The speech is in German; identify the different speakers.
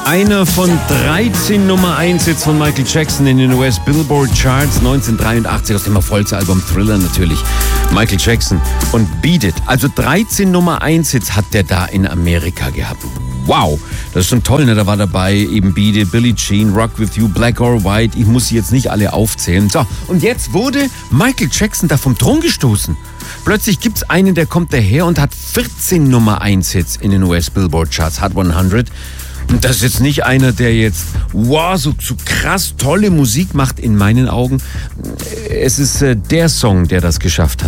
Speaker 1: Einer von 13 Nummer 1 Hits von Michael Jackson in den US Billboard Charts 1983 aus dem Erfolgsalbum Thriller natürlich. Michael Jackson und Beat It. Also 13 Nummer 1 Hits hat der da in Amerika gehabt. Wow, das ist schon toll, ne? Da war dabei eben Beat It, Billie Jean, Rock With You, Black or White. Ich muss sie jetzt nicht alle aufzählen. So, und jetzt wurde Michael Jackson da vom Thron gestoßen. Plötzlich gibt's einen, der kommt daher und hat 14 Nummer 1 Hits in den US Billboard Charts, Hot 100. Und das ist jetzt nicht einer, der jetzt, so krass tolle Musik macht in meinen Augen. Es ist der Song, der das geschafft hat.